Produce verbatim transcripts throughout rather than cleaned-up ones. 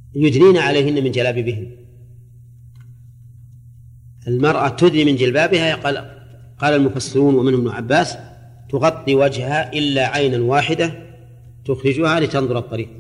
يدنين عليهن من جلابيبهن. المرأة تدني من جلبابها، قال, قال المفسرون ومنهم ابن عباس تغطي وجهها إلا عينا واحدة تخرجها لتنظر الطريق.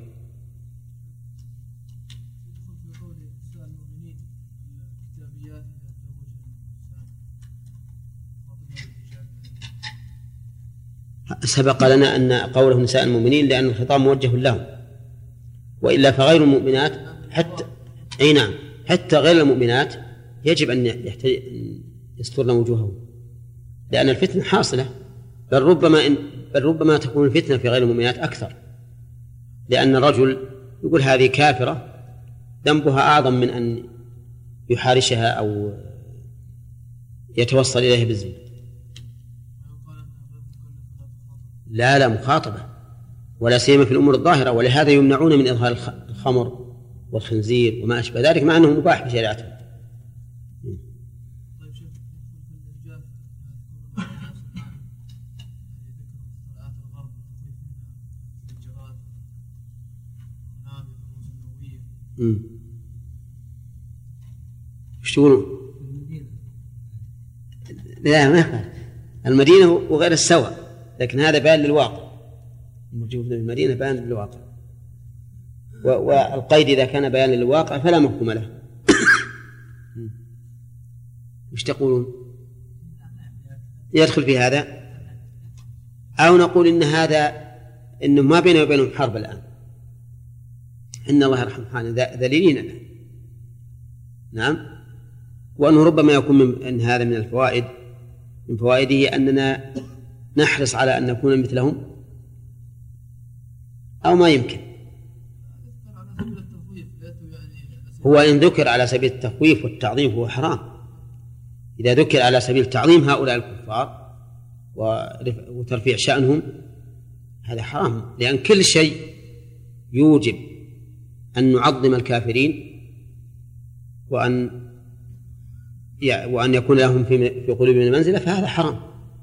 سبق لنا أن قوله نساء المؤمنين لأن الخطاب موجه لهم، وإلا فغير المؤمنات حتى أي نعم حتى غير المؤمنات يجب أن يسترن وجوههم، لأن الفتنة حاصلة، بل ربما إن بل ربما تكون الفتنة في غير المؤمنات أكثر، لأن الرجل يقول هذه كافرة ذنبها أعظم من أن يحارشها أو يتوصل إليها بالزنا. لا لا مخاطبة، ولا سيما في الأمور الظاهرة، ولهذا يمنعون من إظهار الخمر والخنزير وما أشبه ذلك، مع أنه مباح بشريعتهم. ايش تقولون؟ لا ما المدينة وغير السوى، لكن هذا بيان للواقع، الموجود في المدينة بيان للواقع، والقيد إذا كان بيان للواقع فلا مفهوم له. ايش تقولون؟ يدخل في هذا، أو نقول إن هذا إنه ما بينه وبينهم حرب الآن، إن الله يرحم حالنا ذليلين الآن. نعم، وأنه ربما يكون من أن هذا من الفوائد من فوائده أننا نحرص على أن نكون مثلهم، أو ما يمكن. هو إن ذكر على سبيل التخويف والتعظيم هو حرام. إذا ذكر على سبيل تعظيم هؤلاء الكفار وترفيع شأنهم هذا حرام، لأن كل شيء يوجب أن نعظم الكافرين وأن وأن يكون لهم في قلوبنا منزلة فهذا حرام،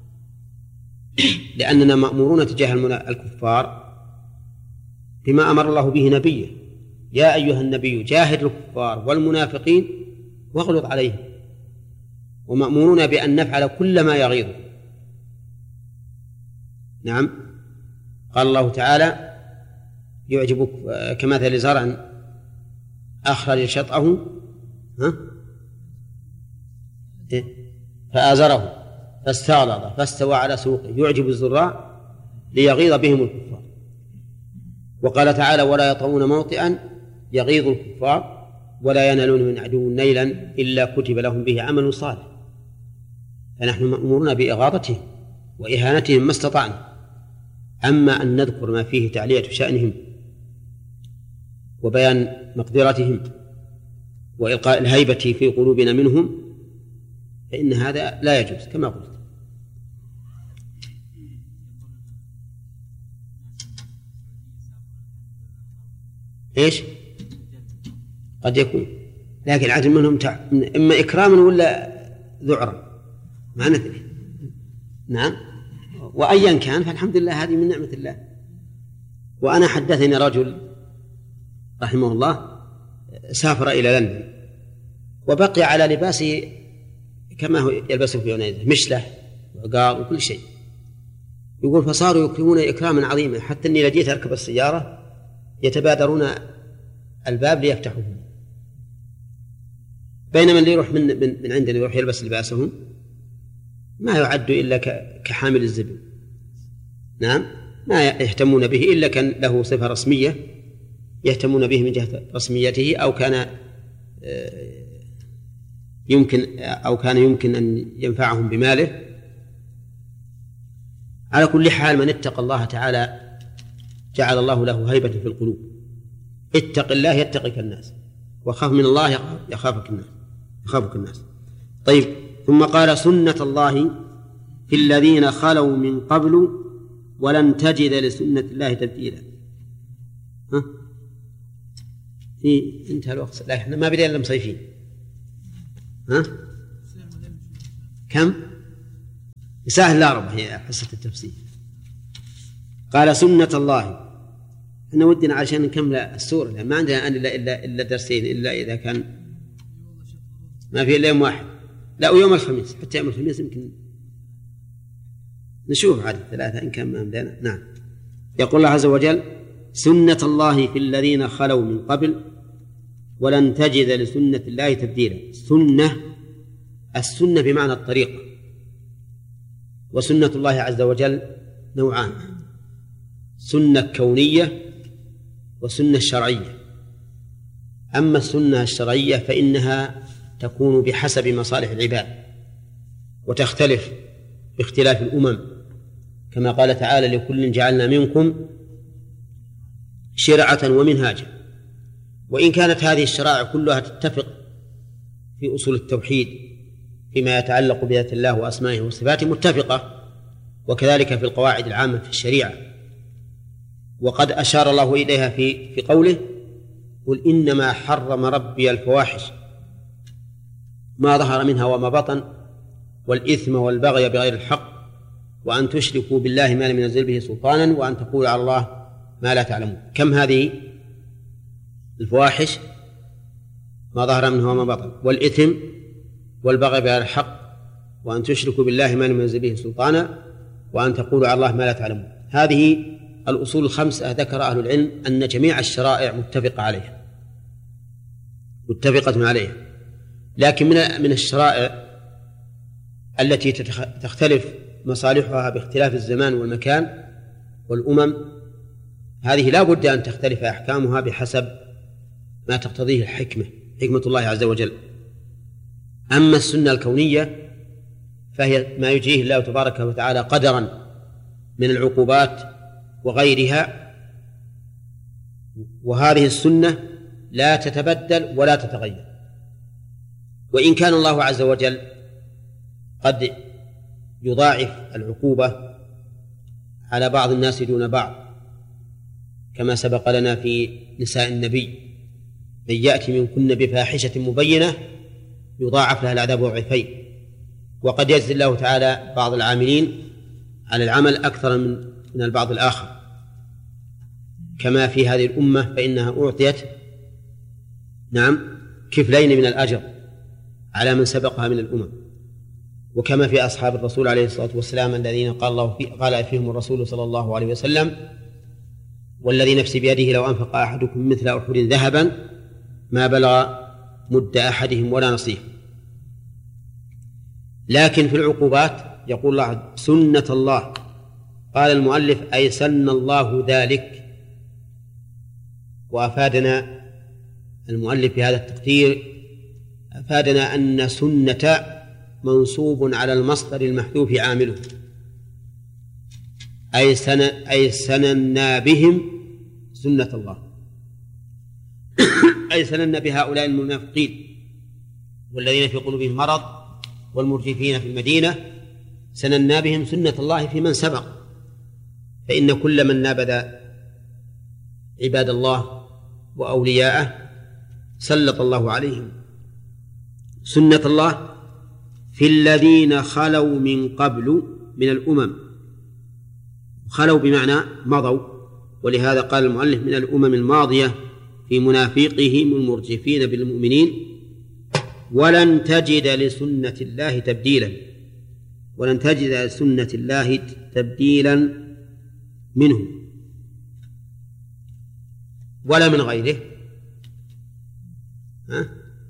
لأننا مأمورون تجاه الكفار بما أمر الله به نبيه: يا أيها النبي جاهد الكفار والمنافقين واغلظ عليهم. ومأمورون بأن نفعل كل ما يغيظ. نعم، قال الله تعالى: يعجبك كمثل زرع أخرج شطأه ها فآزره فاستغلظ فاستوى على سوقه يعجب الزراع ليغيظ بهم الكفار. وقال تعالى: ولا يطؤون موطئا يغيظ الكفار ولا ينالون من عدو نيلا إلا كتب لهم به عمل صالح. فنحن مأمورون بإغاظتهم وإهانتهم ما استطعنا. أما أن نذكر ما فيه تعلية شأنهم وبيان مقدرتهم وإلقاء الهيبة في قلوبنا منهم فإن هذا لا يجوز كما قلت. إيش؟ قد يكون، لكن العدل منهم تع... إما إكراما ولا ذعرا، ما ندري. نعم، وأيا كان فالحمد لله هذه من نعمة الله. وأنا حدثني رجل رحمه الله سافر إلى لندن وبقي على لباسه كما هو يلبسه في عنيزة، مشلة وعقال وكل شيء. يقول: فصاروا يكرمون إكراما عظيما حتى أني لجيت أركب السيارة يتبادرون الباب ليفتحوه، بينما اللي يروح من, من, من عندنا يروح يلبس لباسهم ما يعد إلا كحامل الزبل. نعم، ما يهتمون به إلا كان له صفة رسمية يهتمون به من جهة رسميته، أو كان يمكن أو كان يمكن أن ينفعهم بماله. على كل حال من اتقى الله تعالى جعل الله له هيبة في القلوب. اتق الله يتقك الناس، وخاف من الله يخافك الناس يخافك الناس. طيب، ثم قال: سنة الله في الذين خلوا من قبل ولن تجد لسنة الله تبديلا. ها؟ في انتهى الوقت، لا احنا ما بدينا الا مصيفين. ها؟ كم؟ سهل لا رب هي حصة التفسير. قال: سنة الله احنا ودنا عشان نكمل السورة، لأن ما عندنا إلا إلا إلا درسين، إلا إذا كان ما في إلا يوم واحد. لا، ويوم الخميس، حتى يوم الخميس يمكن نشوف عدد ثلاثة إن كان ما عندنا. نعم. يقول الله عز وجل: سنة الله في الذين خلوا من قبل ولن تجد لسنة الله تبديلا. سنة، السنة بمعنى الطريقة، وسنة الله عز وجل نوعان: سنة كونية وسنة شرعية. أما السنة الشرعية فإنها تكون بحسب مصالح العباد وتختلف باختلاف الأمم، كما قال تعالى: لكل جعلنا منكم شرعة ومنهاجا. وإن كانت هذه الشرائع كلها تتفق في أصول التوحيد فيما يتعلق بذات الله وأسمائه وصفاته متفقة، وكذلك في القواعد العامة في الشريعة. وقد أشار الله إليها في في قوله: قل إنما حرم ربي الفواحش ما ظهر منها وما بطن والإثم والبغي بغير الحق وأن تشركوا بالله ما لم ينزل به سلطانا وأن تقولوا على الله ما لا تعلمون. كم هذه الفواحش؟ ما ظهر منها وما بطن، والإثم والبغي بغير الحق، وأن تشركوا بالله ما لم ينزل به سلطانا، وأن تقولوا على الله ما لا تعلمون. هذه الأصول الخمسة ذكر أهل العلم أن جميع الشرائع متفقة عليها متفقة عليها لكن من من الشرائع التي تختلف مصالحها باختلاف الزمان والمكان والأمم، هذه لا بد أن تختلف أحكامها بحسب ما تقتضيه الحكمة، حكمة الله عز وجل. أما السنة الكونية فهي ما يجريه الله تبارك وتعالى قدرا من العقوبات وغيرها، وهذه السنة لا تتبدل ولا تتغير. وإن كان الله عز وجل قد يضاعف العقوبة على بعض الناس دون بعض، كما سبق لنا في نساء النبي: من يأتي منكن بفاحشة مبينة يضاعف لها العذاب ضعفين. وقد يجزي الله تعالى بعض العاملين على العمل أكثر من من البعض الآخر، كما في هذه الأمة فإنها أعطيت نعم كفلين من الأجر على من سبقها من الأمم، وكما في أصحاب الرسول عليه الصلاة والسلام الذين قال الله في قال فيهم الرسول صلى الله عليه وسلم: والذي نفسي بيده لو أنفق أحدكم مثل أحد ذهبا ما بلغ مد أحدهم ولا نصيف. لكن في العقوبات يقول الله: سنة الله. قال المؤلف: أي سن الله ذلك. وأفادنا المؤلف في هذا التقدير أفادنا أن سنة منصوب على المصدر المحذوف عامله، أي سن أي سننا بهم سنة الله أي سننا بهؤلاء المنافقين والذين في قلوبهم مرض والمرجفين في المدينة، سننا بهم سنة الله في من سبق. فإن كل من نابذ عباد الله وأولياءه سلط الله عليهم سنة الله في الذين خلوا من قبل من الأمم. خلوا بمعنى مضوا، ولهذا قال المؤلف: من الأمم الماضية في منافقهم المرجفين بالمؤمنين. ولن تجد لسنة الله تبديلا، ولن تجد لسنة الله تبديلا منه ولا من غيره. ها؟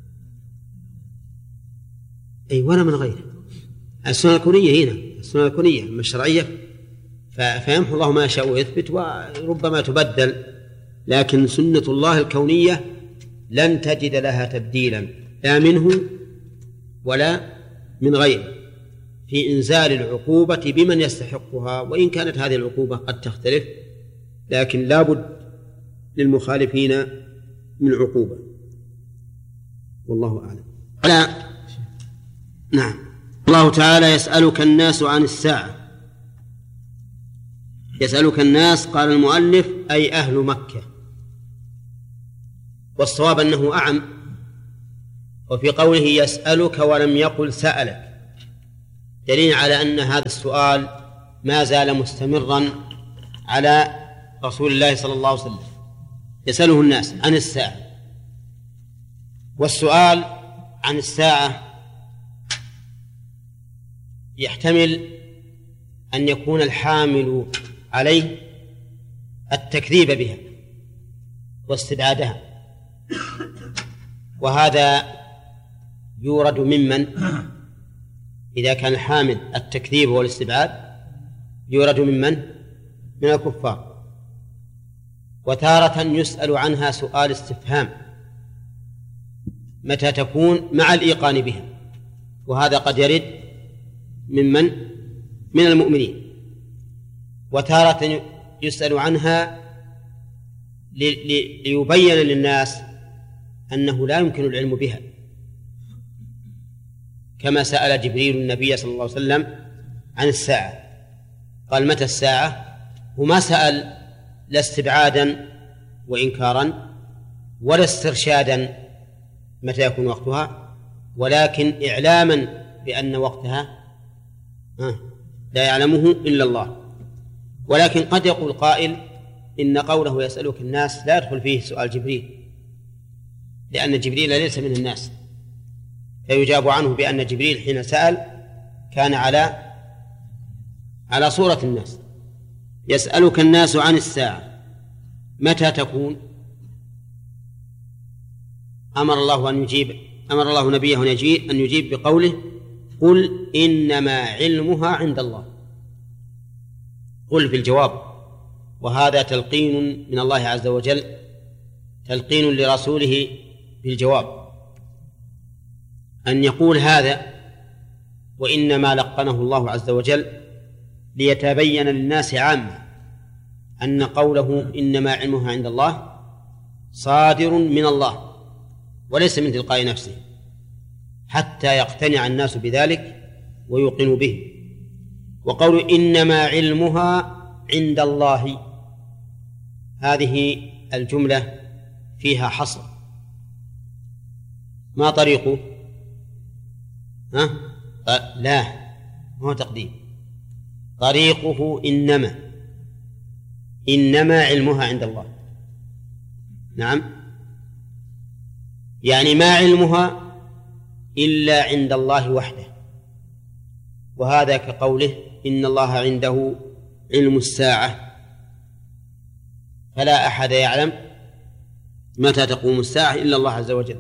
أي ولا من غيره. السنة الكونية هنا، السنة الكونية أما الشرعية فيمحو الله ما يشاء ويثبت وربما تبدل، لكن سنة الله الكونية لن تجد لها تبديلا لا منه ولا من غيره في إنزال العقوبة بمن يستحقها. وإن كانت هذه العقوبة قد تختلف، لكن لا بد للمخالفين من عقوبة، والله أعلم. لا. نعم. الله تعالى: يسألك الناس عن الساعة. يسألك الناس، قال المؤلف: أي أهل مكة. والصواب أنه أعم، وفي قوله يسألك ولم يقل سألك دليل على أن هذا السؤال ما زال مستمرا على رسول الله صلى الله عليه وسلم يسأله الناس عن الساعة. والسؤال عن الساعة يحتمل أن يكون الحامل عليه التكذيب بها واستبعادها، وهذا يورد ممن إذا كان الحامل التكذيب والاستبعاد يورد ممن من الكفار. وتارة يسأل عنها سؤال استفهام متى تكون مع الإيقان بها، وهذا قد يرد ممن من المؤمنين. وتارة يسأل عنها ليبين للناس أنه لا يمكن العلم بها، كما سأل جبريل النبي صلى الله عليه وسلم عن الساعة، قال متى الساعة، وما سأل لا استبعادا وإنكارا ولا استرشادا متى يكون وقتها، ولكن إعلاما بأن وقتها لا يعلمه إلا الله. ولكن قد يقول قائل إن قوله يسألك الناس لا يدخل فيه سؤال جبريل، لأن جبريل ليس من الناس، فيجاب عنه بأن جبريل حين سأل كان على على صورة الناس. يسألك الناس عن الساعة متى تكون، أمر الله أن يجيب أمر الله نبيه أن يجيب بقوله قل إنما علمها عند الله. قل في الجواب، وهذا تلقين من الله عز وجل، تلقين لرسوله بالجواب، أن يقول هذا، وإنما لقنه الله عز وجل ليتبين للناس عامة أن قوله إنما علمها عند الله صادر من الله وليس من تلقاء نفسه، حتى يقتنع الناس بذلك ويوقنوا به. وقول إنما علمها عند الله، هذه الجملة فيها حصر، ما طريقه؟ ها؟ لا، ما هو تقديم، طريقه إنما إنما علمها عند الله. نعم، يعني ما علمها إلا عند الله وحده، وهذا كقوله إن الله عنده علم الساعة فلا أحد يعلم متى تقوم الساعة إلا الله عز وجل.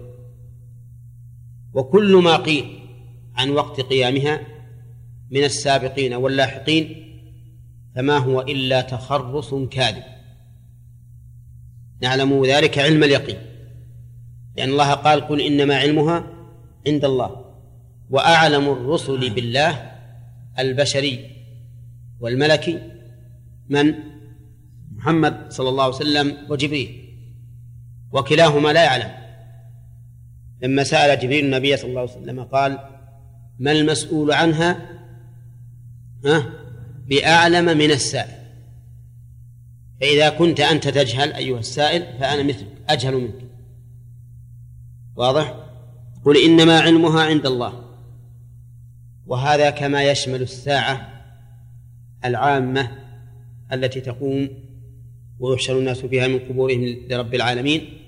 وكل ما قيل عن وقت قيامها من السابقين واللاحقين فما هو إلا تخرص كاذب، نعلم ذلك علم اليقين، لأن الله قال قل إنما علمها عند الله. وأعلم الرسل بالله البشري والملكي من؟ محمد صلى الله عليه وسلم وجبريل، وكلاهما لا يعلم. لما سأل جبريل النبي صلى الله عليه وسلم قال ما المسؤول عنها ها بأعلم من السائل، فإذا كنت أنت تجهل أيها السائل فأنا مثلك أجهل منك. واضح؟ قل إنما علمها عند الله، وهذا كما يشمل الساعة العامة التي تقوم ويحشر الناس فيها من قبورهم لرب العالمين،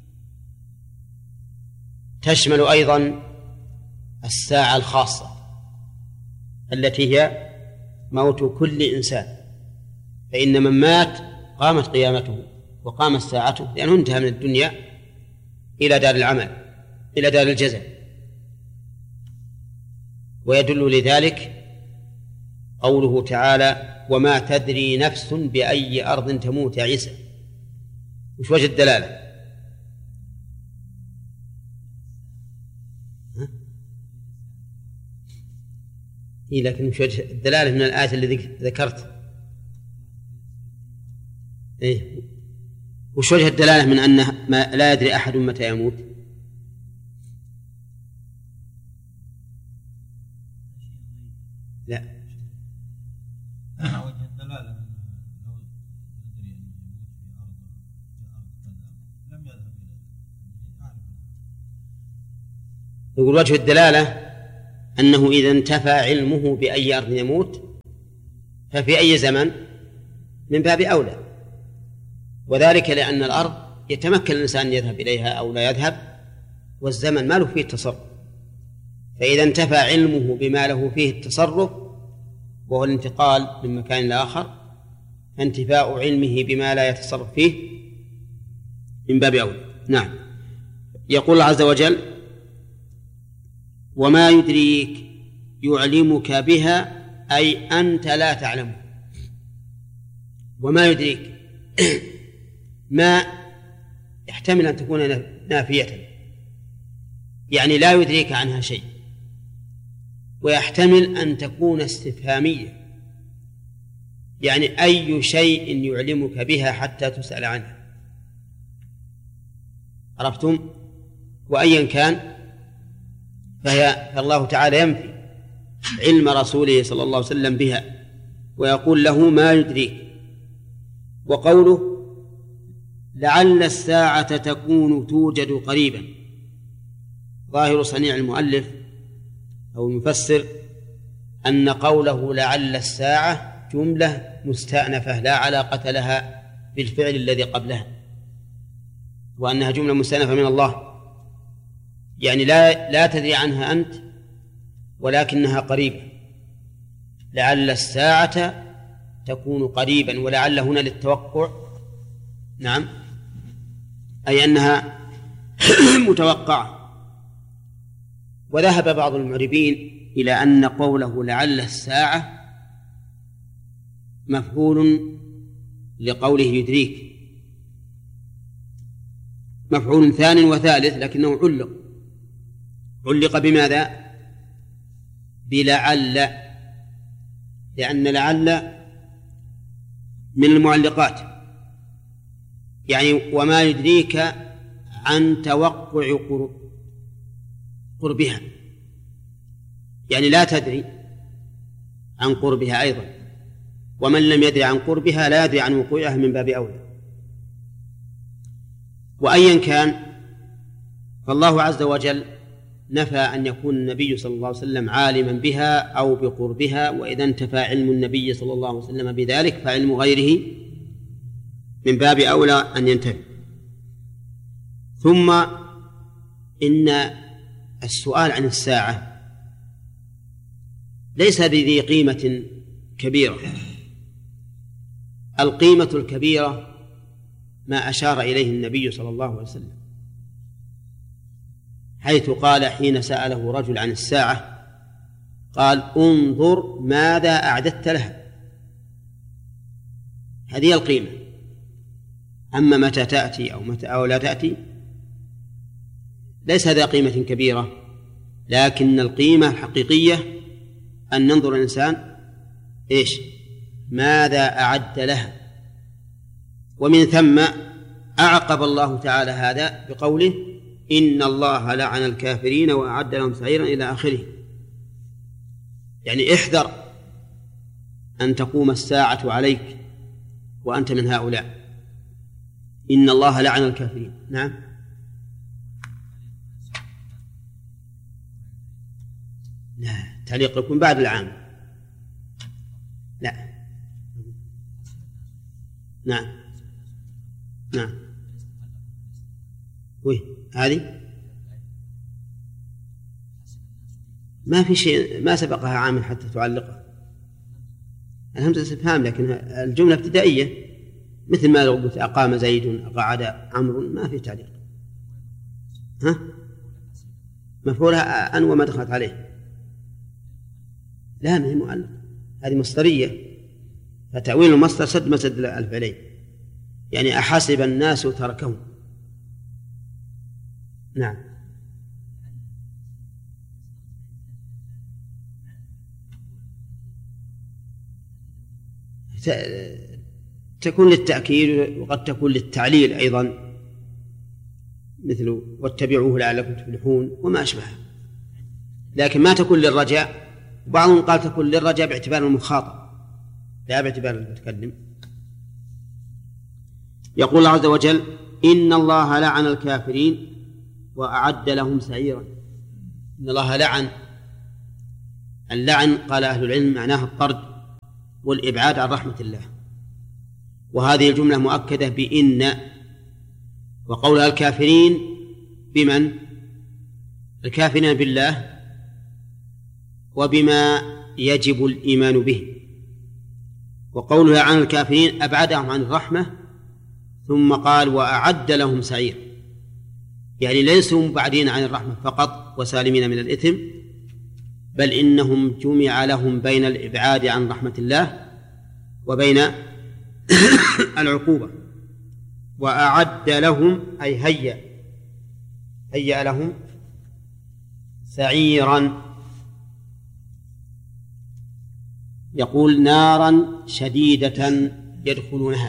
تشمل أيضا الساعة الخاصة التي هي موت كل إنسان، فإن من مات قامت قيامته وقامت ساعته، لأنه انتهى من الدنيا إلى دار العمل، إلى دار الجزاء. ويدل لذلك قوله تعالى وما تدري نفس بأي أرض تموت يا عيسى. وش وجه الدلالة؟ ها؟ إيه لكن وش وجه الدلالة من الآية اللي ذكرت؟ إيه وش وجه الدلالة من أنه ما لا يدري أحد متى يموت؟ لا، وجه الدلالة لو يدري أنه يموت في أرض في أرض كذا لم يذهب إلى يعرف. يقول وجه الدلالة أنه إذا انتفى علمه بأي أرض يموت ففي أي زمن من باب أولى، وذلك لأن الأرض يتمكن الإنسان أن يذهب إليها أو لا يذهب، والزمن ما له فيه التصرف. فإذا انتفى علمه بما له فيه التصرف وهو الانتقال من مكان لآخر، فانتفاء علمه بما لا يتصرف فيه من باب أولى. نعم. يقول الله عز وجل: وما يدريك يعلمك بها، أي أنت لا تعلمه. وما يدريك ما يحتمل أن تكون نافية، يعني لا يدريك عنها شيء، ويحتمل أن تكون استفهامية، يعني أي شيء يعلمك بها حتى تسأل عنها. عرفتم؟ وأيا كان فهي فالله تعالى ينفي علم رسوله صلى الله عليه وسلم بها ويقول له ما يدريك. وقوله لعل الساعة تكون توجد قريبا، ظاهر صنيع المؤلف أو المفسر أن قوله لعل الساعة جملة مستأنفة لا علاقة لها بالفعل الذي قبلها، وأنها جملة مستأنفة من الله، يعني لا لا تدري عنها أنت ولكنها قريبة. لعل الساعة تكون قريبا، ولعل هنا للتوقع. نعم، أي أنها متوقعة. وذهب بعض المعربين إلى أن قوله لعل الساعة مفعول لقوله يدريك، مفعول ثاني وثالث، لكنه علق علق بماذا؟ بلعل، لأن لعل من المعلقات، يعني وما يدريك عن توقع قربها، يعني لا تدري عن قربها أيضا، ومن لم يدري عن قربها لا يدري عن وقوعها من باب أولى. وأيا كان فالله عز وجل نفى أن يكون النبي صلى الله عليه وسلم عالما بها أو بقربها، وإذا انتفى علم النبي صلى الله عليه وسلم بذلك فعلم غيره من باب أولى أن ينتفي. ثم إن السؤال عن الساعة ليس بذي قيمة كبيرة. القيمة الكبيرة ما أشار إليه النبي صلى الله عليه وسلم، حيث قال حين سأله رجل عن الساعة قال انظر ماذا أعددت لها. هذه القيمة. أما متى تأتي أو متى أو لا تأتي ليس ذا قيمة كبيرة، لكن القيمة الحقيقية أن ننظر الإنسان إيش ماذا أعد لها. ومن ثم أعقب الله تعالى هذا بقوله إن الله لعن الكافرين وأعد لهم سعيرا إلى آخره. يعني احذر أن تقوم الساعة عليك وأنت من هؤلاء. إن الله لعن الكافرين. نعم. لا، تعليق يكون بعد العام. لا. نعم نعم. وي هذه ما في شيء، ما سبقها عامل حتى تعلقها. الهمزة استفهام، لكن الجملة ابتدائية مثل ما لو قلت أقام زيد أقعد عمرو، ما في تعليق. ها مفعولها أن وما دخلت عليه. لا، ما هي معلق، هذه مصدرية، فتأويل المصدر سد مسد الفعلين، يعني أحسب الناس تركهم. نعم. تكون للتأكيد وقد تكون للتعليل أيضا، مثل واتبعوه لعلكم تفلحون وما أشبهه، لكن ما تكون للرجاء. بعضهم قال تكون للرجاء باعتبار المخاطب لا باعتبار المتكلم. يقول الله عز وجل إن الله لعن الكافرين وأعد لهم سعيرا. إن الله لعن، اللعن قال أهل العلم معناه الطرد والإبعاد عن رحمة الله، وهذه الجملة مؤكدة بإن، وقولها الكافرين بمن؟ الكافرين بالله وبما يجب الإيمان به. وقولها عن الكافرين أبعدهم عن الرحمة، ثم قال وأعد لهم سعير، يعني ليسوا مبعدين عن الرحمة فقط وسالمين من الإثم، بل إنهم جمع لهم بين الإبعاد عن رحمة الله وبين العقوبة. وأعد لهم أي هيأ هيأ لهم سعيرا، يقول نارا شديدة يدخلونها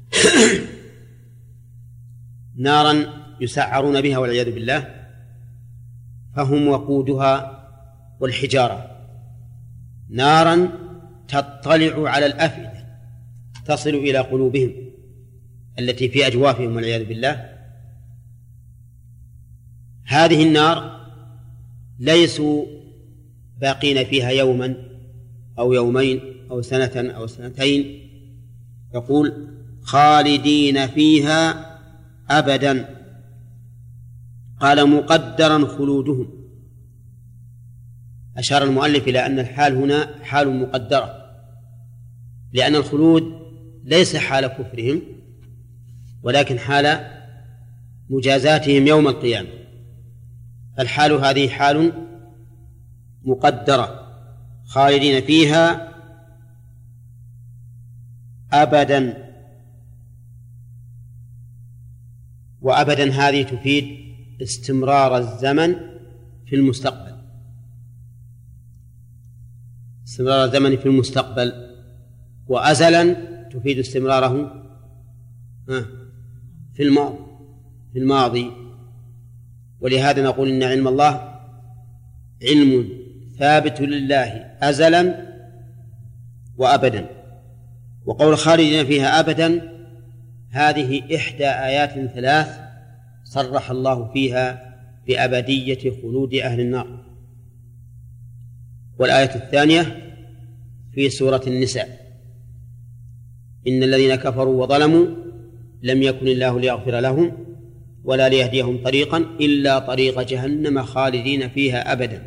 نارا يسعرون بها والعياذ بالله، فهم وقودها والحجارة، نارا تطلع على الأفئدة تصل إلى قلوبهم التي في أجوافهم والعياذ بالله. هذه النار ليسوا باقين فيها يوما أو يومين أو سنة أو سنتين، يقول خالدين فيها أبدا. قال مقدرا خلودهم، أشار المؤلف إلى أن الحال هنا حال مقدرة، لأن الخلود ليس حال كفرهم ولكن حال مجازاتهم يوم القيامة. الحال هذه حال مقدرة، خالدين فيها أبدا. وأبدا هذه تفيد استمرار الزمن في المستقبل، استمرار الزمن في المستقبل. وأزلا تفيد استمراره في الماضي في الماضي ولهذا نقول إن علم الله علم ثابت لله أزلا وأبدا. وقول خالدين فيها أبدا هذه إحدى آيات ثلاث صرح الله فيها بأبدية خلود أهل النار. والآية الثانية في سورة النساء إن الذين كفروا وظلموا لم يكن الله ليغفر لهم ولا ليهديهم طريقا إلا طريق جهنم خالدين فيها أبدا.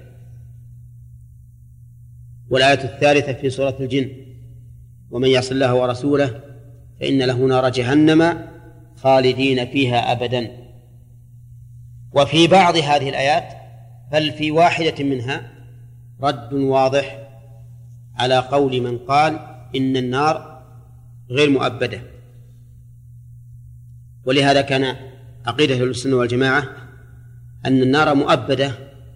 والآية الثالثة في سورة الجن ومن يعص الله ورسوله فإن له نار جهنم خالدين فيها أبدا. وفي بعض هذه الآيات بل في واحدة منها رد واضح على قول من قال إن النار غير مؤبدة. ولهذا كان عقيدة أهل السنة والجماعة أن النار مؤبدة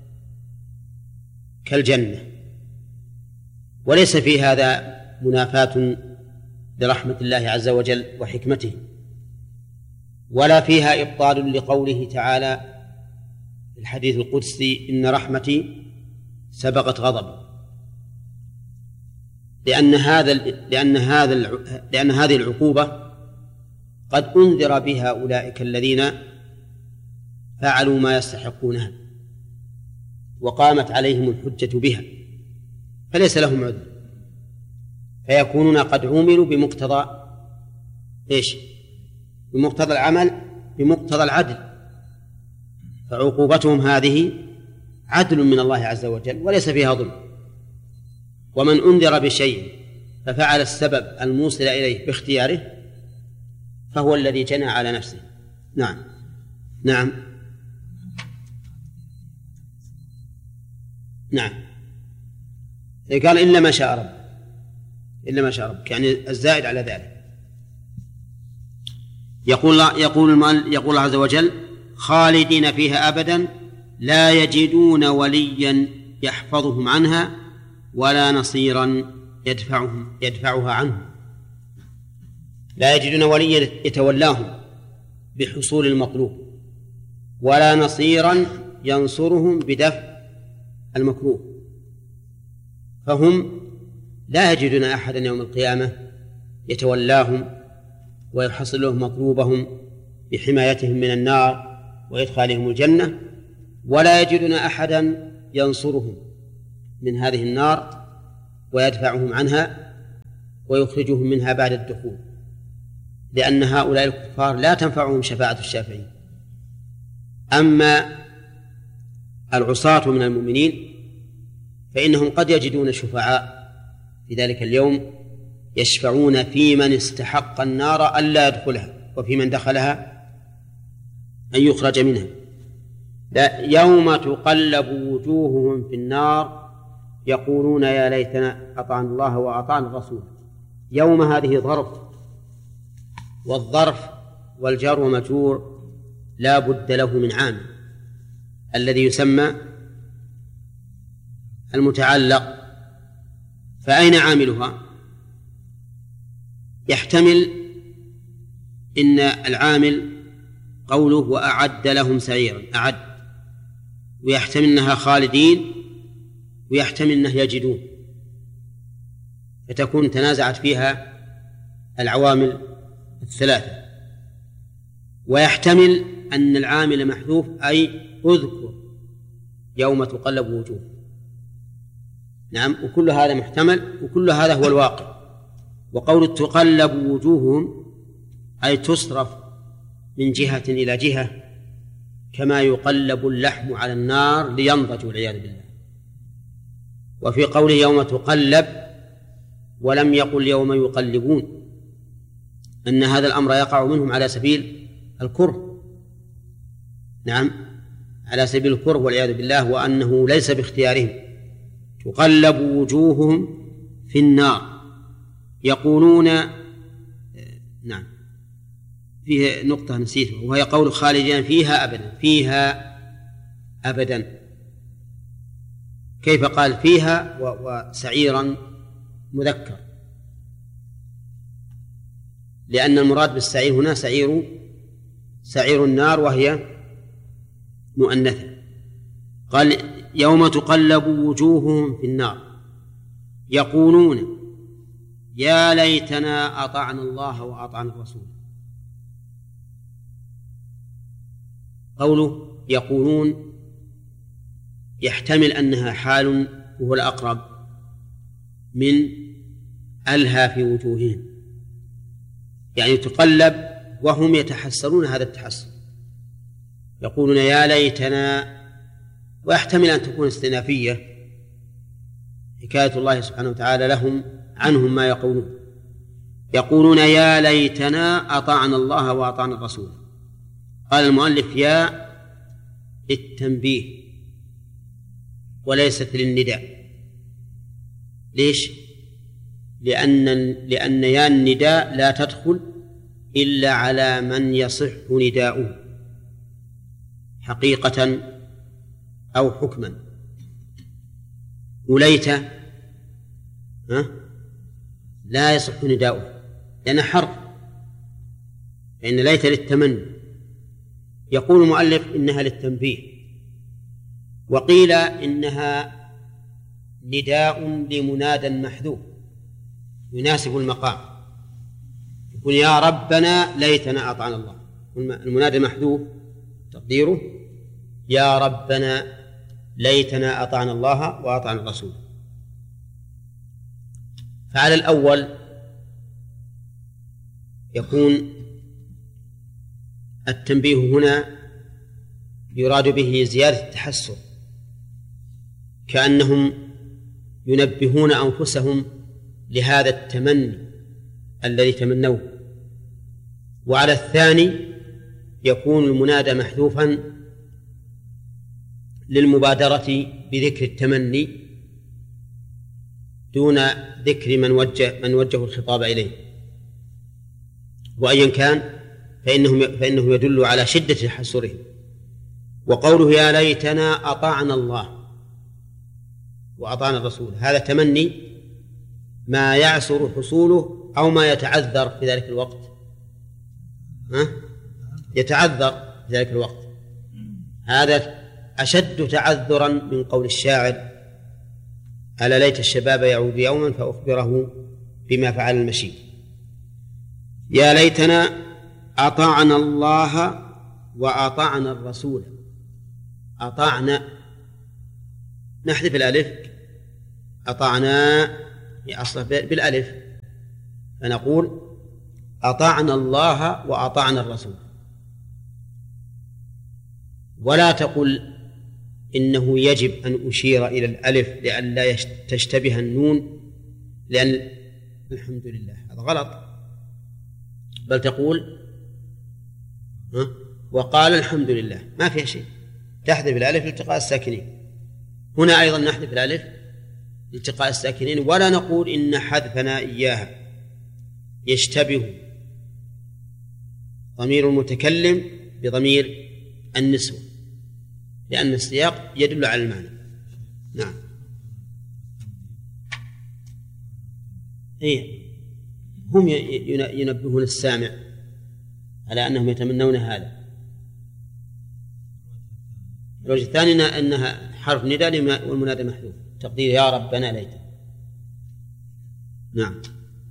كالجنة، وليس في هذا منافاة لرحمة الله عز وجل وحكمته، ولا فيها إبطال لقوله تعالى في الحديث القدسي إن رحمتي سبقت غضبي، لأن هذا لأن هذا لأن هذه العقوبة قد أنذر بها أولئك الذين فعلوا ما يستحقونها وقامت عليهم الحجة بها، فليس لهم عذر، فيكونون قد عوملوا بمقتضى إيش؟ بمقتضى العمل، بمقتضى العدل، فعقوبتهم هذه عدل من الله عز وجل وليس فيها ظلم. ومن أنذر بشيء ففعل السبب الموصل إليه باختياره فهو الذي جنى على نفسه. نعم نعم نعم قال إلا ما شاء رب، إلا ما شاء رب يعني الزائد على ذلك. يقول يقول يقول الله عز وجل خالدين فيها أبدا لا يجدون وليا يحفظهم عنها ولا نصيرا يدفعهم يدفعها عنهم. لا يجدون وليا يتولاهم بحصول المطلوب ولا نصيرا ينصرهم بدفع المكروه، فهم لا يجدون أحدا يوم القيامة يتولاهم ويحصل لهم مطلوبهم بحمايتهم من النار وإدخالهم الجنة، ولا يجدون أحدا ينصرهم من هذه النار ويدفعهم عنها ويخرجهم منها بعد الدخول. لأن هؤلاء الكفار لا تنفعهم شفاعة الشافعين. أما العصاة من المؤمنين فإنهم قد يجدون شفعاء في ذلك اليوم يشفعون في من استحق النار ألا يدخلها، وفي من دخلها أن يخرج منها. لا يوم تقلب وجوههم في النار يقولون يا ليتنا أطعنا الله وأطعنا الرسول. يوم هذه ظرف، والظرف والجار ومجرور لا بد له من عامل الذي يسمى المتعلق. فأين عاملها؟ يحتمل إن العامل قوله وأعد لهم سعيرا، أعد، ويحتمل أنها خالدين، ويحتمل أنه يجدون، فتكون تنازعت فيها العوامل الثلاثة. ويحتمل أن العامل محذوف أي اذكر يوم تقلب وجوه. نعم، وكل هذا محتمل، وكل هذا هو الواقع. وقول تقلب وجوههم أي تصرف من جهة إلى جهة كما يقلب اللحم على النار لينضج والعياذ بالله. وفي قوله يوم تقلب ولم يقل يوم يقلبون أن هذا الأمر يقع منهم على سبيل الكره. نعم، على سبيل الكره والعياذ بالله، وأنه ليس باختيارهم. تقلب وجوههم في النار يقولون، نعم فيه نقطة نسيتها وهي قول خالدين فيها أبدا، فيها أبدا. كيف قال فيها وسعيرا مذكر؟ لأن المراد بالسعير هنا سعير سعير النار وهي مؤنثة. قال يوم تقلب وجوههم في النار يقولون يا ليتنا أطعنا الله وأطعنا الرسول. قوله يقولون يحتمل أنها حال وهو الأقرب من ألهى في وجوههم، يعني تقلب وهم يتحسرون هذا التحسر، يقولون يا ليتنا. ويحتمل أن تكون استئنافية، حكاية الله سبحانه وتعالى لهم عنهم ما يقولون. يقولون يا ليتنا أطعنا الله وأطعنا الرسول. قال المؤلف يا للتنبيه وليست للنداء. ليش؟ لأن لأن يا النداء لا تدخل إلا على من يصح نداؤه حقيقة أو حكما. وليت ها لا يصح نداؤه لأن حرف، فإن ليت للتمني. يقول المؤلف إنها للتنبيه، وقيل إنها نداء لمنادى محذوف يناسب المقام. يقول يا ربنا ليتنا أطعنا الله، المنادى محذوف تقديره يا ربنا ليتنا أطعنا الله وأطعنا الرسول. فعلى الأول يكون التنبيه هنا يراد به زيادة التحسر، كأنهم ينبهون أنفسهم لهذا التمني الذي تمنوه. وعلى الثاني يكون المنادى محذوفا للمبادرة بذكر التمني دون ذكر من وجه من وجه الخطاب إليه. وأيا كان فإنه فإنه يدل على شدة تحسرهم. وقوله يا ليتنا أطعنا الله وأطعنا الرسول، هذا تمني ما يعسر حصوله أو ما يتعذر في ذلك الوقت، ها؟ يتعذر في ذلك الوقت. هذا أشد تعذرا من قول الشاعر ألا ليت الشباب يعود يوما فأخبره بما فعل المشيب. يا ليتنا أطعنا الله وأطعنا الرسول. أطعنا نحذف الألف، أطعنا أصله بالألف، فنقول أطعنا الله وأطعنا الرسول، ولا تقل إنه يجب أن أشير إلى الألف لئلا تشتبه النون، لأن الحمد لله هذا غلط، بل تقول وقال الحمد لله، ما فيها شيء، تحذف الألف لالتقاء الساكنين. هنا أيضا نحذف الألف لالتقاء الساكنين، ولا نقول إن حذفنا إياها يشتبه ضمير المتكلم بضمير النسوة، لأن السياق يدل على المعنى. نعم. إيه، هم ينبهون السامع على أنهم يتمنون هذا. الوجه الثاني أنها حرف نداء والمنادى محذوف، تقدير يا ربنا ليت. نعم.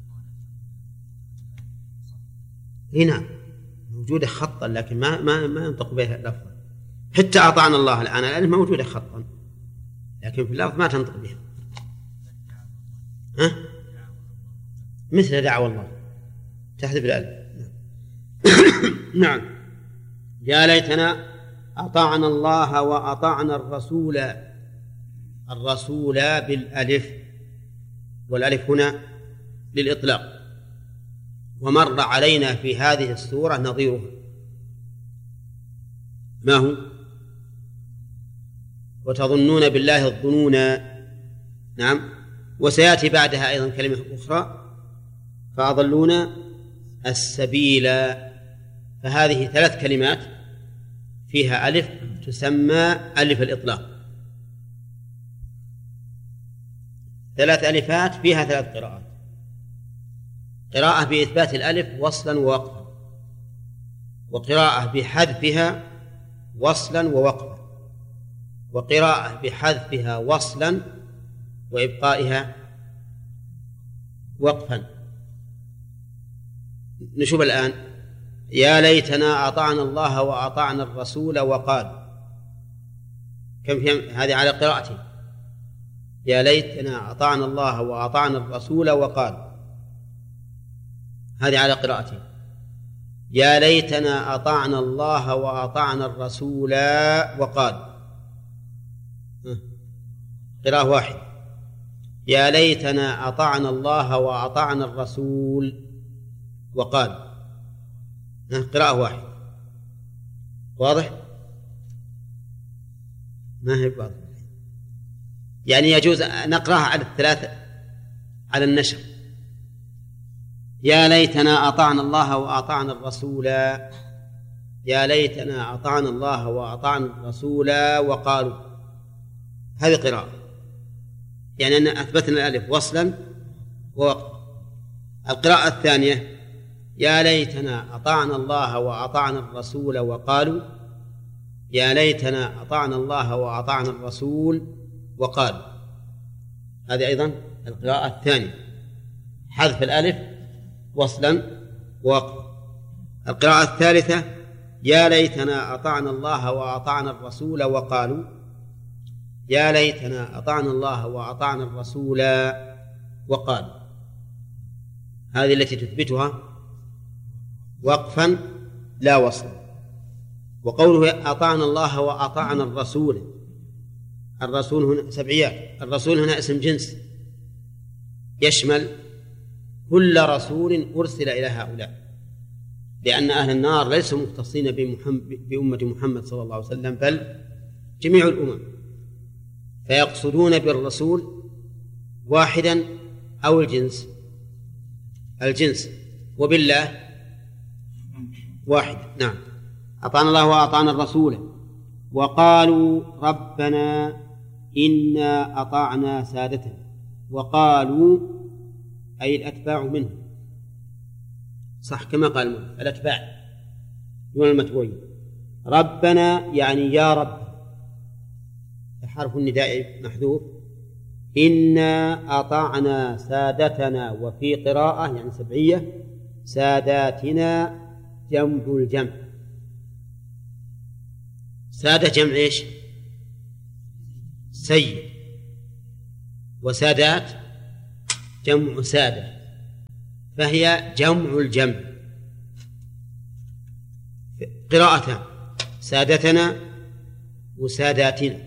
إيه نعم، موجودة خطا لكن ما ما ما ينطق بها لفظا. حتى أطعنا الله الآن الألف موجودة خطا، لكن في اللفظ ما تنطق بها. ها؟ مثل دعوى الله تحذف الألف. نعم. يا ليتنا أطعنا الله وأطعنا الرسول، الرسول بالألف، والألف هنا للإطلاق، ومر علينا في هذه السورة نظيرها. ما هو؟ وتظنون بالله الظنون. نعم. وسيأتي بعدها أيضا كلمة أخرى، فأضلون السبيل. فهذه ثلاث كلمات فيها ألف تسمى ألف الإطلاق، ثلاث ألفات فيها ثلاث قراءات: قراءة بإثبات الألف وصلا ووقفا، وقراءة بحذفها وصلا ووقفا، وقراءة بحذفها وصلا وإبقائها وقفا. نشوف الآن. يا ليتنا أطعنا الله وأطعنا الرسول وقال، كم في هذه على قراءته؟ يا ليتنا أطعنا الله وأطعنا الرسول وقال، هذه على قراءته. يا ليتنا أطعنا الله وأطعنا الرسول وقال، قراءة واحدة. يا ليتنا أطعنا الله وأطعنا الرسول وقال، قراءة واحدة. واضح؟ ما هي واضح. يعني يجوز نقرأها على الثلاثة على النشر. يا ليتنا أطعنا الله وأطعنا الرسول، يا ليتنا أطعنا الله وأطعنا الرسول وقالوا، هذه قراءة، يعني أن أثبتنا الألف وصلا ووقفا. القراءة الثانية: يا ليتنا أطعنا الله وأطعنا الرسول وقالوا، يا ليتنا أطعنا الله وأطعنا الرسول وقالوا. هذه أيضا القراءة الثانية، حذف الألف وصلا ووقفا. القراءة الثالثة: يا ليتنا أطعنا الله وأطعنا الرسول وقالوا، يا ليتنا أطعنا الله وأطعنا الرسول وقالوا. هذه التي تثبتها وقفا لا وصلا. وقوله أطعنا الله وأطعنا الرسول، الرسول هنا سبعيات، الرسول هنا اسم جنس يشمل كل رسول أرسل إلى هؤلاء، لأن أهل النار ليسوا مختصين بأمة محمد صلى الله عليه وسلم، بل جميع الأمم، فيقصدون بالرسول واحدا أو الجنس الجنس وبالله واحد. نعم. أطعنا الله وأطعنا الرسول وقالوا ربنا إنا أطعنا سادتنا. وقالوا أي الأتباع منهم، صح كما قال الأتباع دون المتبوعين. ربنا يعني يا رب، حرف النداء محذوف. إنا أطعنا سادتنا، وفي قراءة يعني سبعية ساداتنا جمع الجمع. سادة جمع إيش؟ سيد، وسادات جمع سادة، فهي جمع الجمع قراءتان: سادتنا وساداتنا،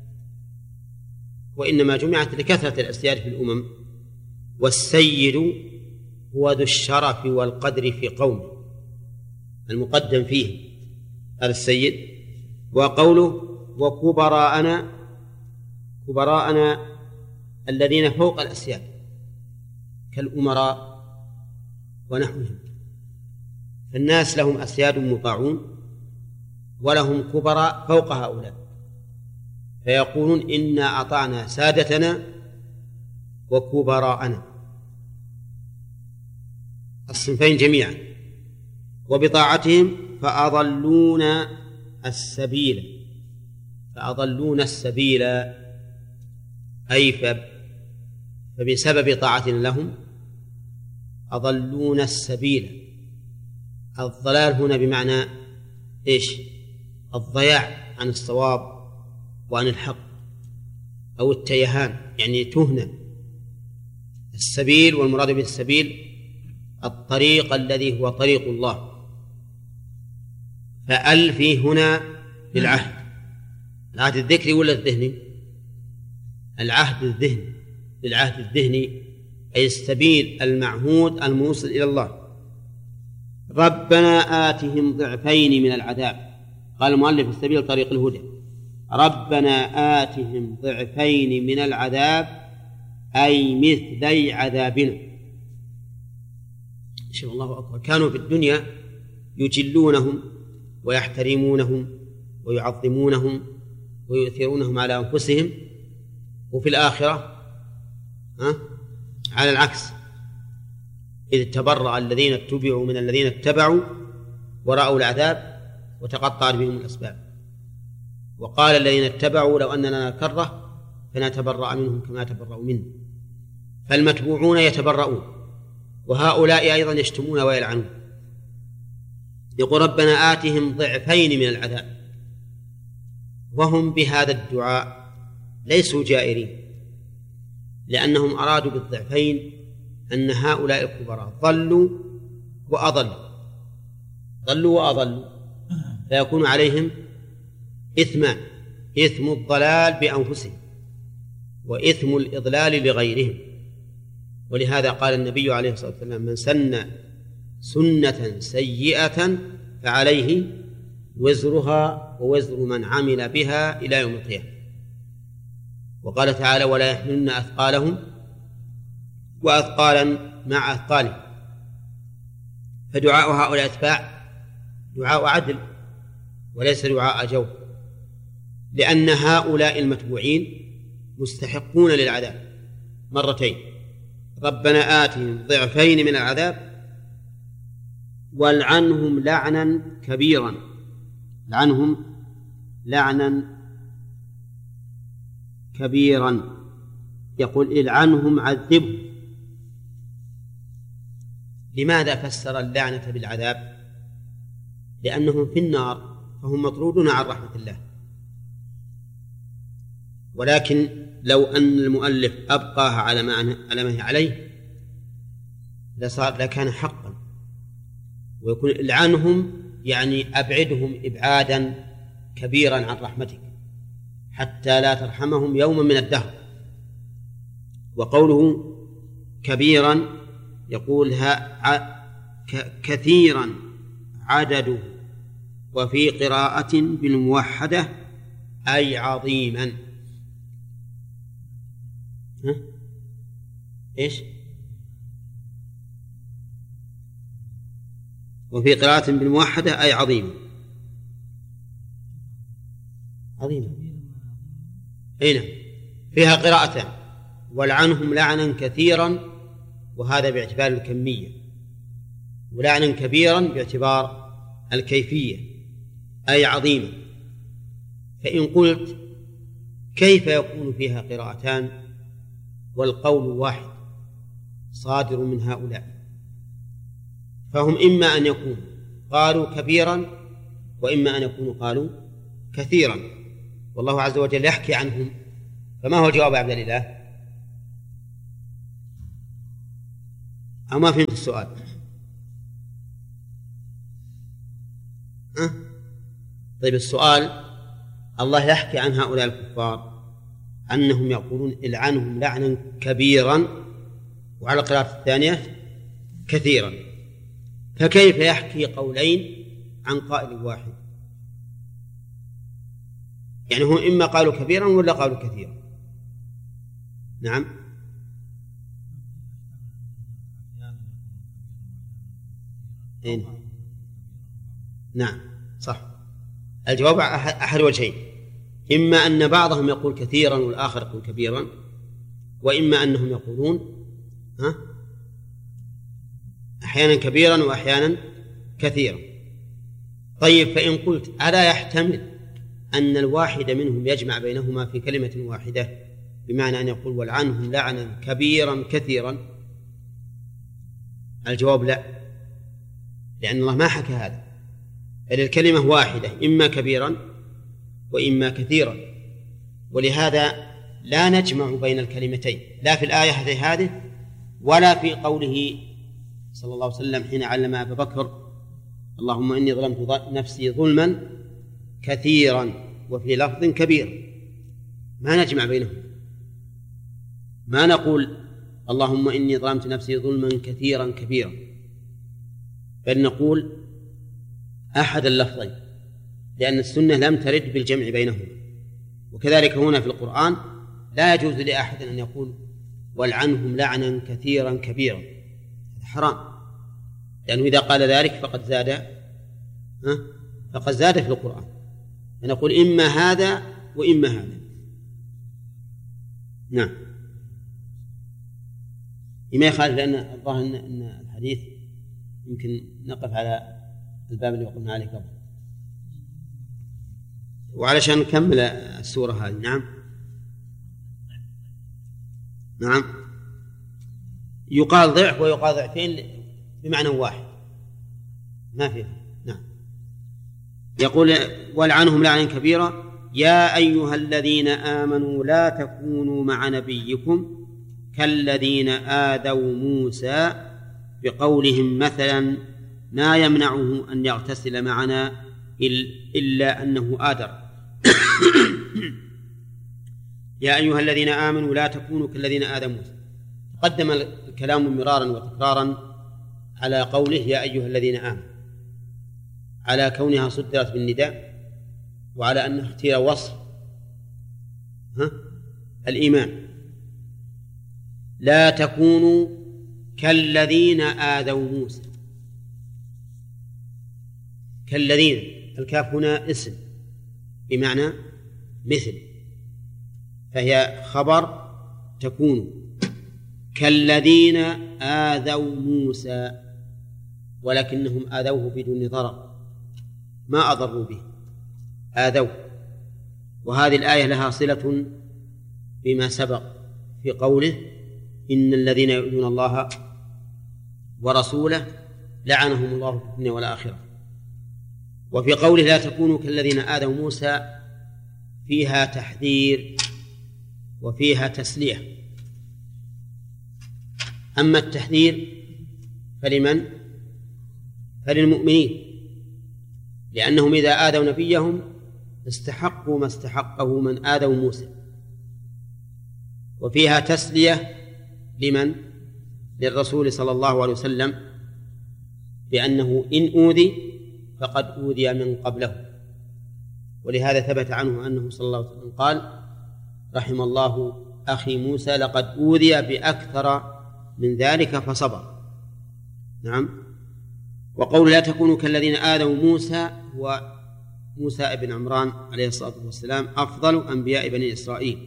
وإنما جمعت لكثرة الأسياد في الأمم. والسيد هو ذو الشرف والقدر في قومه، المقدم فيه هذا السيد. وقوله وكبراءنا، كبراءنا الذين فوق الأسياد كالأمراء ونحوهم. فالناس لهم أسياد مطاعون ولهم كبراء فوق هؤلاء، فيقولون إنا أطعنا سادتنا وكبراءنا، الصنفين جميعا، وبطاعتهم فأضلونا السبيل، فأضلونا السبيل أي فبسبب طاعتنا لهم أضلونا السبيل. الضلال هنا بمعنى إيش؟ الضياع عن الصواب وعن الحق، أو التيهان، يعني تهنى. السبيل والمراد بالسبيل الطريق الذي هو طريق الله. فأل فيه هنا للعهد، العهد الذكري ولا الذهني؟ العهد الذهني، للعهد الذهني، أي السبيل المعهود الموصل إلى الله. ربنا آتهم ضعفين من العذاب، قال المؤلف السبيل طريق الهدى. ربنا آتهم ضعفين من العذاب أي مثلي عذابنا. شاء الله أكبر. كانوا في الدنيا يجلونهم ويحترمونهم ويعظمونهم ويؤثرونهم على أنفسهم، وفي الآخرة ها؟ على العكس، إذ تبرأ الذين اتبعوا من الذين اتبعوا ورأوا العذاب وتقطعت بهم الأسباب. وقال الذين اتبعوا لو أننا كرة فنتبرأ منهم كما تبرأوا منا. فالمتبوعون يتبرؤون، وهؤلاء أيضا يشتمون ويلعنون. يقول ربنا آتهم ضعفين من العذاب، وهم بهذا الدعاء ليسوا جائرين، لأنهم أرادوا بالضعفين أن هؤلاء الكبراء ضلوا وأضلوا، ضلوا وأضلوا، فيكون عليهم إثمان: إثم الضلال بأنفسهم وإثم الإضلال لغيرهم. ولهذا قال النبي عليه الصلاة والسلام: من سن سنة سيئة فعليه وزرها ووزر من عمل بها إلى يوم القيامة. وقال تعالى: ولا يحملن أثقالهم وأثقالا مع أثقالهم. فدعاء هؤلاء الأتباع دعاء عدل وليس دعاء جور، لأن هؤلاء المتبوعين مستحقون للعذاب مرتين: ربنا آتهم ضعفين من العذاب والعنهم لعنا كبيرا. لعنهم لعنا كبيرا، يقول العنهم عذبهم. لماذا فسر اللعنة بالعذاب؟ لأنهم في النار فهم مطرودون عن رحمة الله. ولكن لو أن المؤلف أبقاها على ما هي عليه لصار لكان حقا، ويكون العنهم يعني أبعدهم إبعادا كبيرا عن رحمتك حتى لا ترحمهم يوما من الدهر. وقوله كبيرا يقول ها كثيرا عدده، وفي قراءة بالموحدة أي عظيما. ها؟ إيش؟ وفي قراءة بالموحدة أي عظيما. عظيما هنا فيها قراءتان: ولعنهم لعنا كثيرا، وهذا باعتبار الكمية، ولعنا كبيرا باعتبار الكيفية أي عظيما. فإن قلت كيف يكون فيها قراءتان والقول واحد صادر من هؤلاء؟ فهم إما أن يكونوا قالوا كبيرا وإما أن يكونوا قالوا كثيرا، والله عز وجل يحكي عنهم. فما هو جواب عبد الله؟ أو ما فهمت السؤال؟ أه؟ طيب السؤال، الله يحكي عن هؤلاء الكفار أنهم يقولون العنهم لعنا كبيرا، وعلى القراءة الثانية كثيرا، فكيف يحكي قولين عن قائل واحد؟ يعني هم إما قالوا كبيرا ولا قالوا كثيرا. نعم إيه؟ نعم صح. الجواب أحد وجهين، إما أن بعضهم يقول كثيرا والآخر يقول كبيرا، وإما أنهم يقولون ها أحيانا كبيرا وأحيانا كثيرا. طيب فإن قلت ألا يحتمل أن الواحد منهم يجمع بينهما في كلمة واحدة، بمعنى أن يقول والعنهم لعنا كبيرا كثيرا؟ الجواب لا، لأن الله ما حكى هذا، بل الكلمة واحدة، إما كبيرا وإما كثيرا، ولهذا لا نجمع بين الكلمتين، لا في الآية هذه ولا في قوله صلى الله عليه وسلم حين علم أبا بكر اللهم إني ظلمت نفسي ظلما كثيرا، وفي لفظ كبير، ما نجمع بينهم، ما نقول اللهم إني ظلمت نفسي ظلما كثيرا كبيرا، بل نقول أحد اللفظين، لأن السنة لم ترد بالجمع بينهما. وكذلك هنا في القرآن لا يجوز لأحد أن يقول والعنهم لعنا كثيرا كبيرا، هذا حرام، لأنه إذا قال ذلك فقد زاد ها؟ فقد زاد في القرآن، فنقول إما هذا وإما هذا. نعم ما يخالف، لأن الظاهر أن الحديث يمكن نقف على الباب اللي وقفنا عليه قبل، وعلشان نكمل السورة هذه. نعم نعم يقال ضعف ويقال ضعفين بمعنى واحد، ما فيها. نعم يقول ولعنهم لعنا كبيرا يا أيها الذين آمنوا لا تكونوا مع نبيكم كالذين آذوا موسى بقولهم مثلا ما يمنعه أن يغتسل معنا إلا أنه آدر. يا أيها الذين آمنوا لا تكونوا كالذين آذوا موسى. قدم الكلام مرارا وتكرارا على قوله يا أيها الذين آمنوا، على كونها صدرت بالنداء، وعلى أنها اختير وصف ها؟ الإيمان. لا تكونوا كالذين آذوا موسى، كالذين، الكاف هنا اسم بمعنى مثل، فهي خبر تكون كالذين آذوا موسى، ولكنهم آذوه بدون ضرر، ما أضروا به، آذوا. وهذه الآية لها صلة بما سبق في قوله إن الذين يؤذون الله ورسوله لعنهم الله في الدنيا والآخرة. وفي قوله لا تكونوا كالذين آذوا موسى فيها تحذير وفيها تسلية. أما التحذير فلمن؟ فللمؤمنين، لأنهم إذا آذوا نبيهم استحقوا ما استحقه من آذوا موسى. وفيها تسلية لمن؟ للرسول صلى الله عليه وسلم، بأنه إن أوذي فقد أوذي من قبله. ولهذا ثبت عنه أنه صلى الله عليه وسلم قال رحم الله أخي موسى لقد أوذي بأكثر من ذلك فصبر. نعم. وقول لا تكونوا كالذين آذوا موسى، وموسى ابن عمران عليه الصلاة والسلام أفضل أنبياء بني إسرائيل.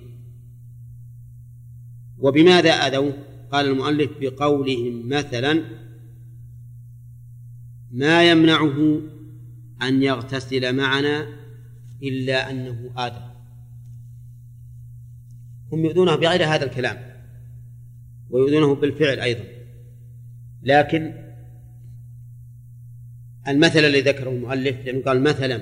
وبماذا آذوا؟ قال المؤلف بقولهم مثلا ما يمنعه أن يغتسل معنا إلا أنه آدم. هم يؤذونه بغير هذا الكلام ويؤذونه بالفعل أيضا، لكن المثل الذي ذكره المؤلف لأنه قال مثلا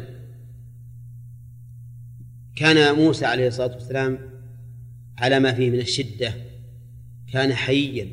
كان موسى عليه الصلاة والسلام على ما فيه من الشدة كان حيا،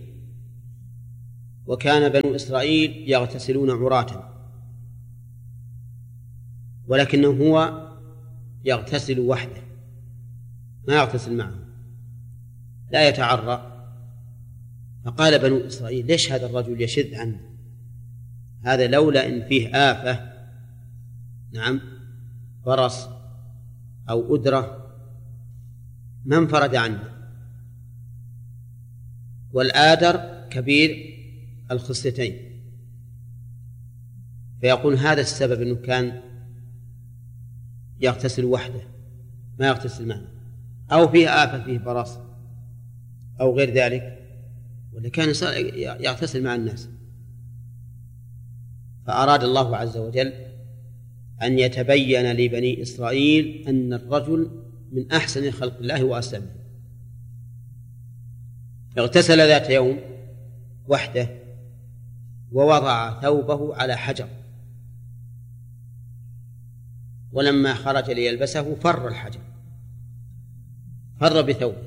وكان بنو إسرائيل يغتسلون عراة، ولكنه هو يغتسل وحده ما يغتسل معه، لا يتعرى. فقال بنو إسرائيل: ليش هذا الرجل يشذ عنه؟ هذا لولا إن فيه آفة، نعم، برص أو أدرة، ما انفرد عنه. والآدر كبير الخصيتين، فيقول هذا السبب أنه كان يغتسل وحده ما يغتسل معه، أو فيه آفة، فيه برص أو غير ذلك، ولا كان يغتسل مع الناس. فأراد الله عز وجل أن يتبين لبني إسرائيل أن الرجل من أحسن خلق الله وأسلمه. اغتسل ذات يوم وحده ووضع ثوبه على حجر، ولما خرج ليلبسه فر الحجر، فر بثوبه،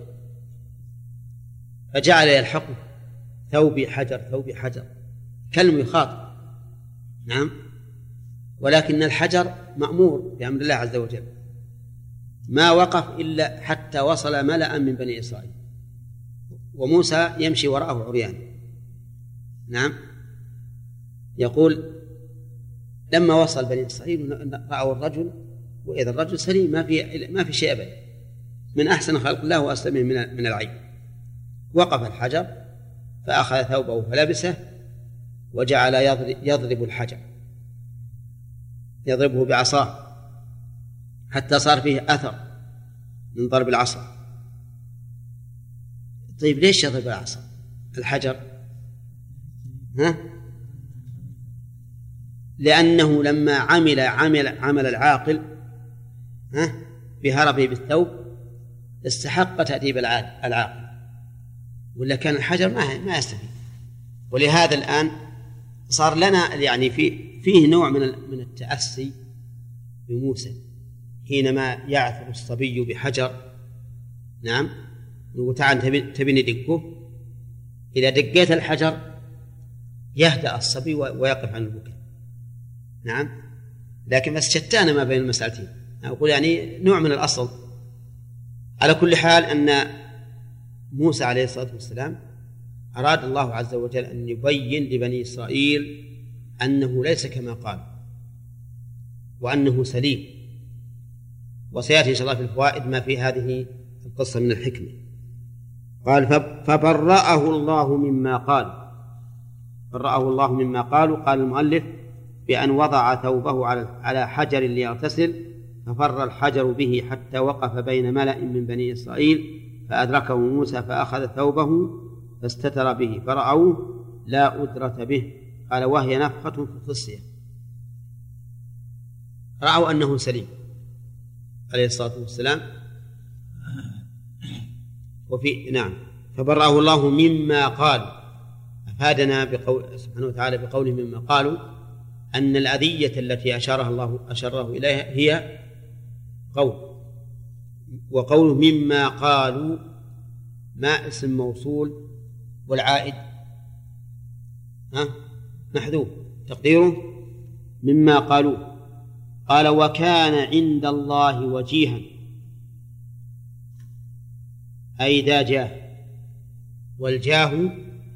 فجعل يلحقه: ثوبي حجر، ثوبي حجر، كلمة يخاطب. نعم، ولكن الحجر مأمور بأمر الله عز وجل، ما وقف إلا حتى وصل ملأ من بني إسرائيل، وموسى يمشي وراءه عريان. نعم، يقول: لما وصل بني إسرائيل رأوا الرجل، وإذا الرجل سليم، ما في ما في شيء أبدا، من أحسن خلق الله وأسلمه من من العيب. وقف الحجر فأخذ ثوبه فلبسه، وجعل يضرب الحجر، يضربه بعصاه حتى صار فيه أثر من ضرب العصا. طيب ليش يضرب العصا الحجر؟ ها؟ لأنه لما عمل عمل عمل العاقل ها بهربه بالثوب استحق تأديب العاقل، ولا كان الحجر ما ما يستفيد. ولهذا الآن صار لنا يعني في فيه نوع من من التأسي بموسى حينما يعثر الصبي بحجر. نعم، وتعال تبني دقه، إذا دقيت الحجر يهدأ الصبي ويقف عن البكاء. نعم، لكن بس شتان ما بين المسألتين، أقول يعني نوع من الأصل. على كل حال أن موسى عليه الصلاة والسلام أراد الله عز وجل أن يبين لبني إسرائيل أنه ليس كما قال، وأنه سليم. وسيأتي إن شاء الله في الفوائد ما في هذه القصة من الحكمة. قال: فبرأه الله مما قال. برأه الله مما قالوا. قال المؤلف: بأن وضع ثوبه على حجر ليغتسل، ففر الحجر به حتى وقف بين ملأ من بني إسرائيل، فأدركه موسى فأخذ ثوبه فاستتر به، فرأوه لا أدرة به. قال: وهي نفخة في الخصية. رأوا أنه سليم عليه الصلاة والسلام. وفي نعم فبرأه الله مما قال. أفادنا بقول سبحانه وتعالى بقوله مما قالوا أن الأذية التي أشارها الله أشاره إليها هي قول، وقوله مما قالوا ما اسم موصول والعائد ها محذوف تقديره مما قالوا. قال: وكان عند الله وجيها، أي ذا جاه، والجاه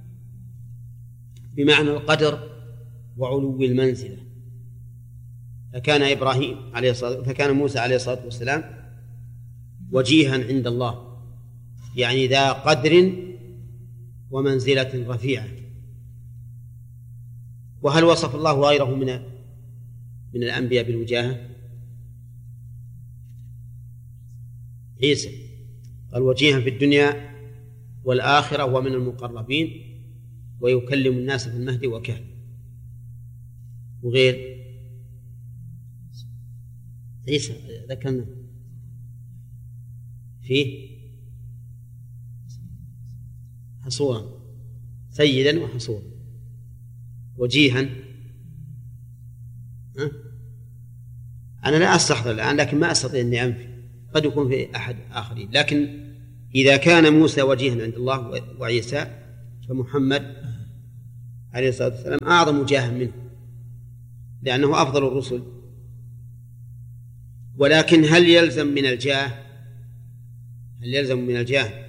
بمعنى القدر وعلو المنزلة. فكان إبراهيم عليه الصلاة فكان موسى عليه الصلاة والسلام وجيها عند الله، يعني ذا قدر ومنزلة رفيعة. وهل وصف الله غيره من من الأنبياء بالوجاهة؟ عيسى قال: وجيها في الدنيا والآخرة ومن المقربين ويكلم الناس في المهد وكهلا. وغير عيسى ذكرنا فيه حصورا، سيدا وحصورا، وجيها. أه؟ أنا لا أستحضر الآن، لكن ما أستطيع أني أنفي، قد يكون في أحد آخرين. لكن إذا كان موسى وجيها عند الله وعيسى، فمحمد عليه الصلاة والسلام أعظم وجاها منه، لأنه أفضل الرسل ولكن هل يلزم من الجاه هل يلزم من الجاه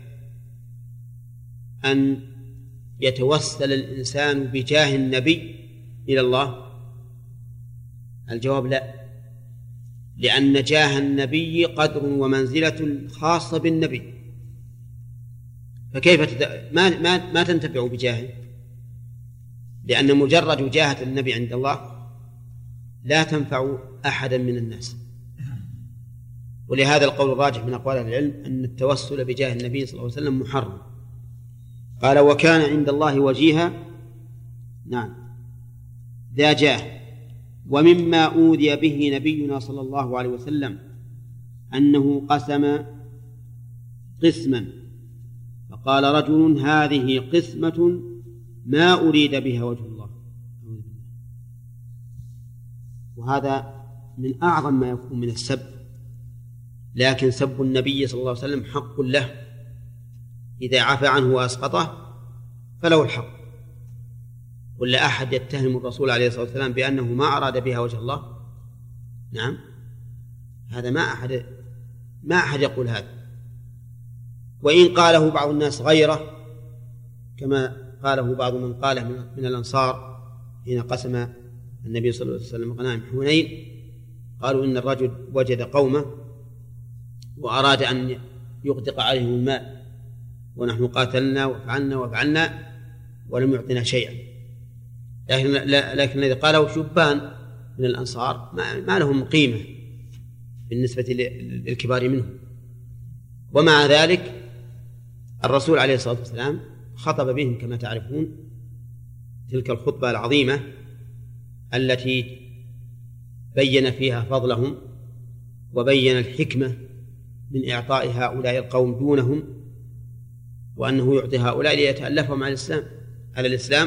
أن يتوسل الإنسان بجاه النبي إلى الله؟ الجواب لا، لأن جاه النبي قدر ومنزلة خاصة بالنبي، فكيف تت... ما... ما... ما تنتفع بجاهه، لأن مجرد وجاهة النبي عند الله لا تنفع أحدا من الناس. ولهذا القول الراجح من أقوال العلم أن التوسل بجاه النبي صلى الله عليه وسلم محرم. قال وكان عند الله وجيها، نعم ذا جاه. ومما أوذي به نبينا صلى الله عليه وسلم أنه قسم قسما فقال رجل هذه قسمة ما أريد بها وجه الله، وهذا من أعظم ما يكون من السب. لكن سب النبي صلى الله عليه وسلم حق له، إذا عفى عنه وأسقطه فله الحق. ولا أحد يتهم الرسول عليه الصلاة والسلام بأنه ما أراد بها وجه الله؟ نعم، هذا ما أحد ما أحد يقول هذا. وإن قاله بعض الناس غيره كما قاله بعض من قاله من الأنصار حين قسم النبي صلى الله عليه وسلم غنائم حنين، قالوا إن الرجل وجد قومه وأراد أن يغدق عليهم الماء ونحن قاتلنا وفعلنا وفعلنا ولم يعطنا شيئا، لكن, لكن الذي قاله شبان من الأنصار ما لهم قيمة بالنسبة للكبار منهم. ومع ذلك الرسول عليه الصلاة والسلام خطب بهم كما تعرفون تلك الخطبة العظيمة التي بين فيها فضلهم وبين الحكمة من إعطاء هؤلاء القوم دونهم، وأنه يعطي هؤلاء ليتألفهم على الإسلام على الإسلام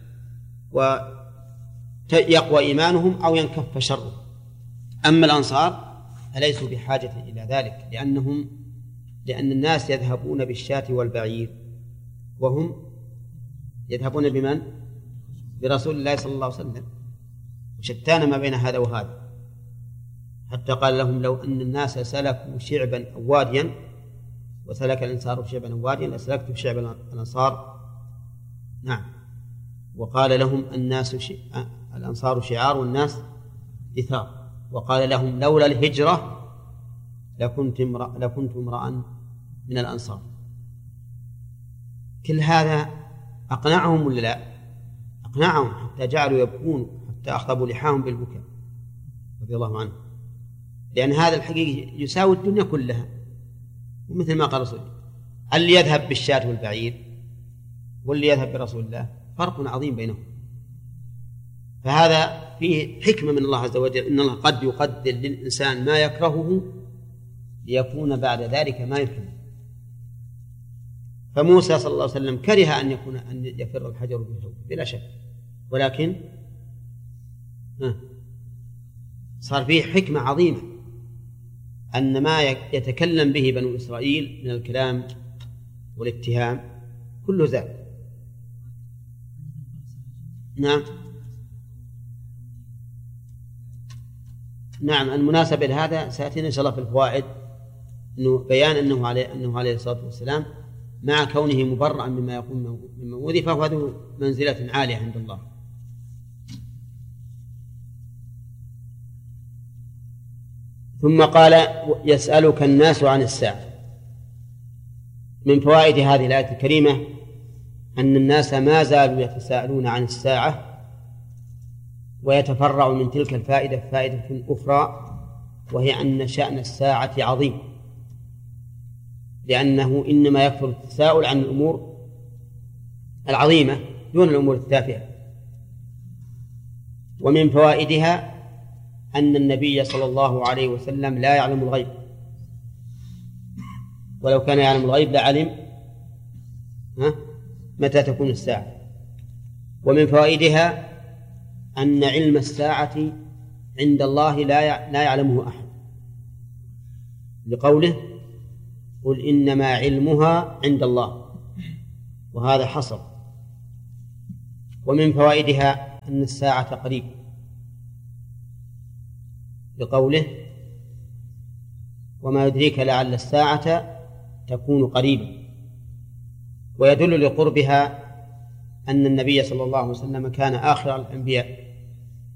ويقوى إيمانهم أو ينكف شره. أما الأنصار فليسوا بحاجة إلى ذلك، لأنهم لأن الناس يذهبون بالشاة والبعير وهم يذهبون بمن؟ برسول الله صلى الله عليه وسلم، وشتان ما بين هذا وهذا. حتى قال لهم لو أن الناس سلكوا شعبا أو واديا وسلك الأنصار شعبا أو واديا لسلكت شعب الأنصار. نعم. وقال لهم الناس ش... الأنصار شعار والناس إثار. وقال لهم لولا الهجرة لكنت امرأ لكنت امرأ من الأنصار. كل هذا أقنعهم ولا لا؟ أقنعهم حتى جعلوا يبكون، حتى أخطبوا لحاهم بالبكاء رضي الله عنه، لأن هذا الحقيقي يساوي الدنيا كلها. ومثل ما قال رسول الله اللي يذهب بالشاة والبعير واللي يذهب برسول الله فرق عظيم بينهم. فهذا فيه حكمة من الله عز وجل، إن الله قد يقدر للإنسان ما يكرهه ليكون بعد ذلك ما يحب. فموسى صلى الله عليه وسلم كره أن يكون أن يفر الحجر بثوبه بلا شك، ولكن صار فيه حكمة عظيمة أن ما يتكلم به بنو إسرائيل من الكلام والاتهام كله زاد. نعم نعم المناسبة لهذا سأتينا إن شاء الله في الفوائد، إنه بيان أنه عليه أنه عليه الصلاة والسلام مع كونه مبرأ مما يقول مما أوذي فهو ذو منزلة عالية عند الله. ثم قال يسألك الناس عن الساعة. من فوائد هذه الآية الكريمة أن الناس ما زالوا يتساءلون عن الساعة، ويتفرع من تلك الفائدة فائدة أخرى، وهي أن شأن الساعة عظيم، لأنه إنما يكثر التساؤل عن الأمور العظيمة دون الأمور التافهة. ومن فوائدها أن النبي صلى الله عليه وسلم لا يعلم الغيب، ولو كان يعلم الغيب لعلم ها متى تكون الساعة. ومن فوائدها أن علم الساعة عند الله لا لا يعلمه أحد، لقوله قل إنما علمها عند الله، وهذا حصر. ومن فوائدها أن الساعة قريب، لقوله وما يدريك لعل الساعة تكون قريبا. ويدل لقربها أن النبي صلى الله عليه وسلم كان آخر الأنبياء